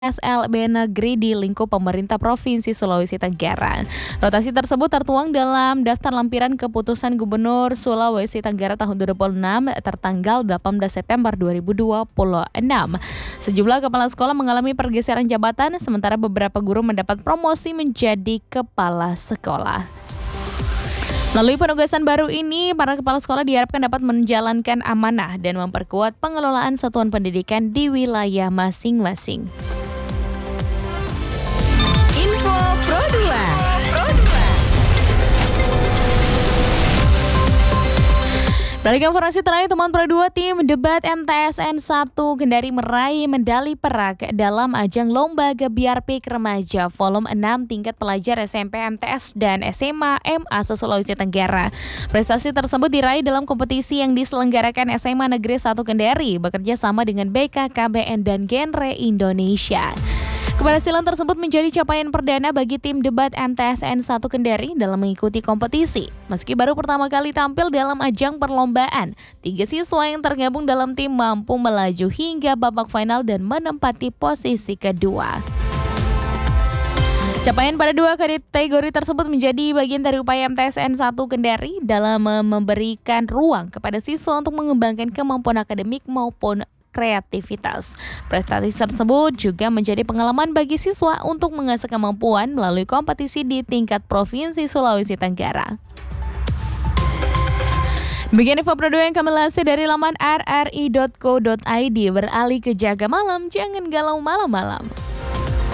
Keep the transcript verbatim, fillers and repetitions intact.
S L B negeri di lingkup pemerintah Provinsi Sulawesi Tenggara. Rotasi tersebut tertuang dalam daftar lampiran keputusan Gubernur Sulawesi Tenggara tahun dua ribu enam tertanggal delapan belas September dua ribu dua puluh enam. Sejumlah kepala sekolah mengalami pergeseran jabatan, sementara beberapa guru mendapat promosi menjadi kepala sekolah. Melalui penugasan baru ini, para kepala sekolah diharapkan dapat menjalankan amanah dan memperkuat pengelolaan satuan pendidikan di wilayah masing-masing. Info Pro dua. Balik informasi terakhir teman Pro dua, tim debat M T S N satu Kendari meraih medali perak dalam ajang Lomba Gebiar Pik Remaja Volume enam tingkat pelajar S M P, M T S, dan S M A M A se-Sulawesi Tenggara. Prestasi tersebut diraih dalam kompetisi yang diselenggarakan S M A Negeri satu Kendari bekerja sama dengan B K K B N dan Genre Indonesia. Keberhasilan tersebut menjadi capaian perdana bagi tim debat M T S N satu Kendari dalam mengikuti kompetisi. Meski baru pertama kali tampil dalam ajang perlombaan, tiga siswa yang tergabung dalam tim mampu melaju hingga babak final dan menempati posisi kedua. Capaian pada dua kategori tersebut menjadi bagian dari upaya M T S N satu Kendari dalam memberikan ruang kepada siswa untuk mengembangkan kemampuan akademik maupun kreativitas. Prestasi tersebut juga menjadi pengalaman bagi siswa untuk mengasah kemampuan melalui kompetisi di tingkat Provinsi Sulawesi Tenggara. Demikian info Pro dua yang kami lansir dari laman r r i dot co dot i d. Beralih ke Jaga Malam, jangan galau malam-malam.